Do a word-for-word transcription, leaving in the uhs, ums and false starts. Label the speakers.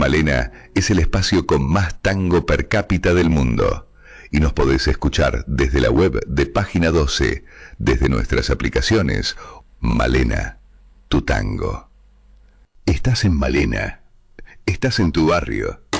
Speaker 1: Malena es el espacio con más tango per cápita del mundo. Y nos podés escuchar desde la web de Página doce, desde nuestras aplicaciones. Malena, tu tango. Estás en Malena. Estás en tu barrio.